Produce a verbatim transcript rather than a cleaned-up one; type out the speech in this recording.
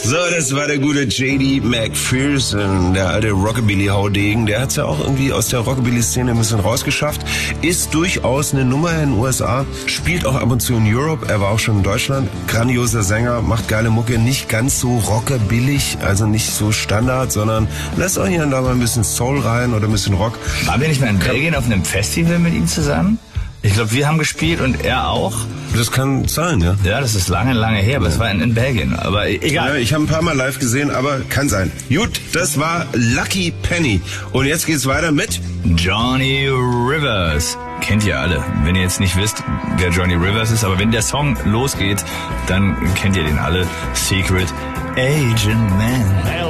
So, das war der gute J D McPherson, der alte Rockabilly-Haudegen. Der hat's ja auch irgendwie aus der Rockabilly-Szene ein bisschen rausgeschafft. Ist durchaus eine Nummer in den U S A, spielt auch ab und zu in Europe. Er war auch schon in Deutschland. Grandioser Sänger, macht geile Mucke, nicht ganz so rockabillig, also nicht so Standard, sondern lässt auch hier und da mal ein bisschen Soul rein oder ein bisschen Rock. Waren wir nicht mal in Belgien auf einem Festival mit ihm zusammen? Ich glaube, wir haben gespielt und er auch. Das kann sein, ja. Ja, das ist lange, lange her, aber es war in, in Belgien. Aber egal. Ja, ich habe ein paar Mal live gesehen, aber kann sein. Gut, das war Lucky Penny. Und jetzt geht's weiter mit Johnny Rivers. Kennt ihr alle. Wenn ihr jetzt nicht wisst, wer Johnny Rivers ist, aber wenn der Song losgeht, dann kennt ihr den alle. Secret Agent Man.